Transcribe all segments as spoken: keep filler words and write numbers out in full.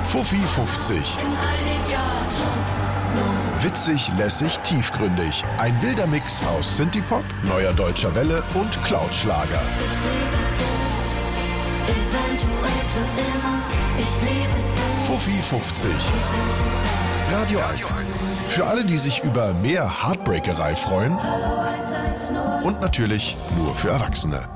Fuffi fünfzig. Witzig, lässig, tiefgründig. Ein wilder Mix aus Synthie-Pop, neuer deutscher Welle und Cloud-Schlager. Fuffi fünfzig. Radio eins. Für alle, die sich über mehr Heartbreakerei freuen. Und natürlich nur für Erwachsene.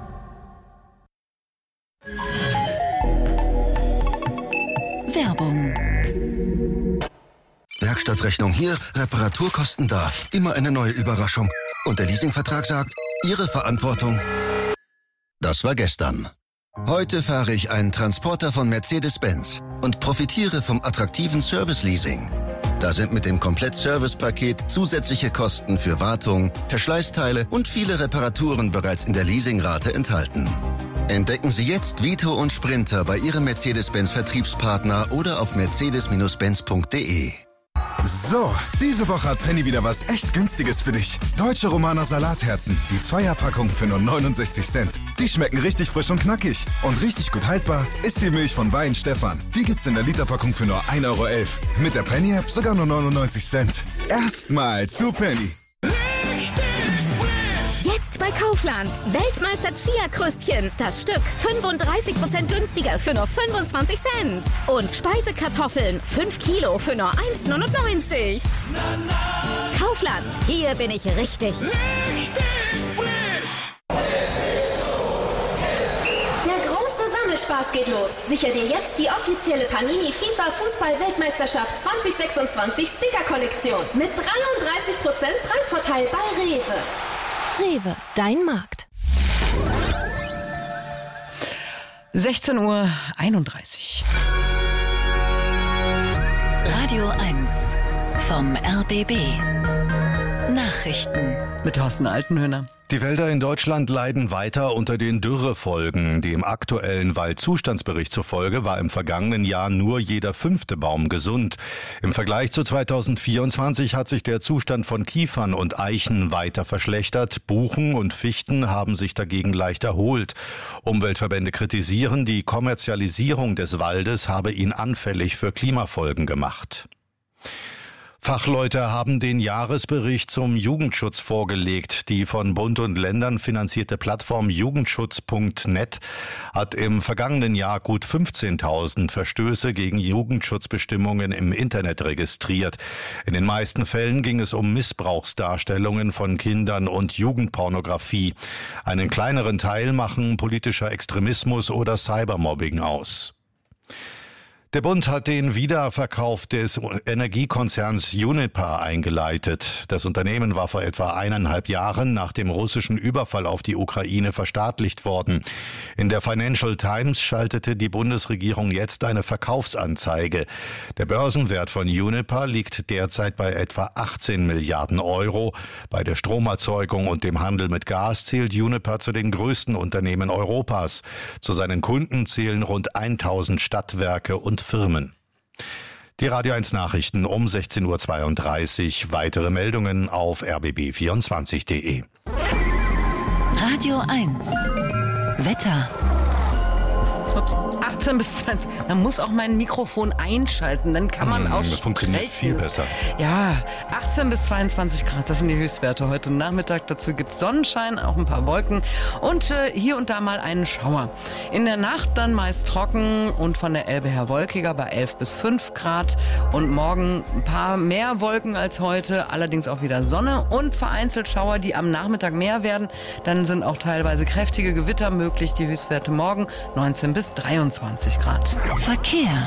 Werbung. Werkstattrechnung hier, Reparaturkosten da. Immer eine neue Überraschung. Und der Leasingvertrag sagt, Ihre Verantwortung. Das war gestern. Heute fahre ich einen Transporter von Mercedes-Benz und profitiere vom attraktiven Service-Leasing. Da sind mit dem Komplett-Service-Paket zusätzliche Kosten für Wartung, Verschleißteile und viele Reparaturen bereits in der Leasingrate enthalten. Entdecken Sie jetzt Vito und Sprinter bei Ihrem Mercedes-Benz-Vertriebspartner oder auf mercedes Benz punkt de. So, diese Woche hat Penny wieder was echt Günstiges für dich. Deutsche Romaner Salatherzen, die Zweierpackung für nur neunundsechzig Cent. Die schmecken richtig frisch und knackig. Und richtig gut haltbar ist die Milch von Wein Stefan. Die gibt's in der Literpackung für nur ein Euro elf. Mit der Penny-App sogar nur neunundneunzig Cent. Erstmal zu Penny. Jetzt bei Kaufland. Weltmeister Chia-Krüstchen. Das Stück fünfunddreißig Prozent günstiger für nur fünfundzwanzig Cent. Und Speisekartoffeln. fünf Kilo für nur eins neunundneunzig. Kaufland. Hier bin ich richtig. Richtig frisch. Der große Sammelspaß geht los. Sicher dir jetzt die offizielle Panini FIFA Fußball-Weltmeisterschaft zwanzig sechsundzwanzig Sticker-Kollektion. Mit dreiunddreißig Prozent Preisvorteil bei Rewe. Rewe, dein Markt. sechzehn Uhr einunddreißig. Radio eins vom R B B. Nachrichten. Mit Thorsten Altenhöhner. Die Wälder in Deutschland leiden weiter unter den Dürrefolgen. Dem aktuellen Waldzustandsbericht zufolge war im vergangenen Jahr nur jeder fünfte Baum gesund. Im Vergleich zu zweitausendvierundzwanzig hat sich der Zustand von Kiefern und Eichen weiter verschlechtert. Buchen und Fichten haben sich dagegen leicht erholt. Umweltverbände kritisieren, die Kommerzialisierung des Waldes habe ihn anfällig für Klimafolgen gemacht. Fachleute haben den Jahresbericht zum Jugendschutz vorgelegt. Die von Bund und Ländern finanzierte Plattform jugendschutz punkt net hat im vergangenen Jahr gut fünfzehntausend Verstöße gegen Jugendschutzbestimmungen im Internet registriert. In den meisten Fällen ging es um Missbrauchsdarstellungen von Kindern und Jugendpornografie. Einen kleineren Teil machen politischer Extremismus oder Cybermobbing aus. Der Bund hat den Wiederverkauf des Energiekonzerns Uniper eingeleitet. Das Unternehmen war vor etwa eineinhalb Jahren nach dem russischen Überfall auf die Ukraine verstaatlicht worden. In der Financial Times schaltete die Bundesregierung jetzt eine Verkaufsanzeige. Der Börsenwert von Uniper liegt derzeit bei etwa achtzehn Milliarden Euro. Bei der Stromerzeugung und dem Handel mit Gas zählt Uniper zu den größten Unternehmen Europas. Zu seinen Kunden zählen rund tausend Stadtwerke und Firmen. Die Radio eins Nachrichten um sechzehn Uhr zweiunddreißig. Weitere Meldungen auf r b b vierundzwanzig punkt de. Radio eins. Wetter. Ups. achtzehn bis zwanzig. Man muss auch mein Mikrofon einschalten, dann kann man hm, auch das funktioniert viel besser. Ja, achtzehn bis zweiundzwanzig Grad, das sind die Höchstwerte heute Nachmittag. Dazu gibt es Sonnenschein, auch ein paar Wolken und äh, hier und da mal einen Schauer. In der Nacht dann meist trocken und von der Elbe her wolkiger bei elf bis fünf Grad. Und morgen ein paar mehr Wolken als heute, allerdings auch wieder Sonne und vereinzelt Schauer, die am Nachmittag mehr werden. Dann sind auch teilweise kräftige Gewitter möglich. Die Höchstwerte morgen neunzehn bis dreiundzwanzig Grad. Verkehr.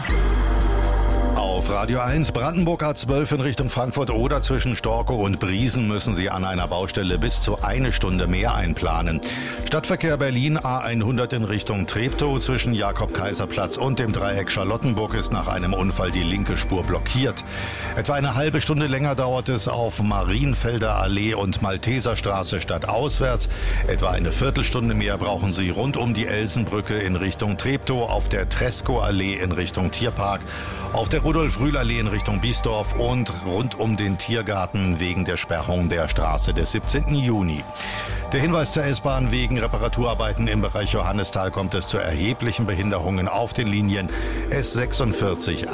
Auf Radio eins Brandenburg A zwölf in Richtung Frankfurt oder zwischen Storkow und Briesen müssen Sie an einer Baustelle bis zu eine Stunde mehr einplanen. Stadtverkehr Berlin A hundert in Richtung Treptow zwischen Jakob-Kaiser-Platz und dem Dreieck Charlottenburg ist nach einem Unfall die linke Spur blockiert. Etwa eine halbe Stunde länger dauert es auf Marienfelder Allee und Malteserstraße stadtauswärts. Etwa eine Viertelstunde mehr brauchen Sie rund um die Elsenbrücke in Richtung Treptow, auf der Tresco-Allee in Richtung Tierpark, auf der Rudolf-Rühl-Allee in Richtung Biesdorf und rund um den Tiergarten wegen der Sperrung der Straße des siebzehnten Juni. Der Hinweis zur S-Bahn: wegen Reparaturarbeiten im Bereich Johannisthal kommt es zu erheblichen Behinderungen auf den Linien S sechsundvierzig,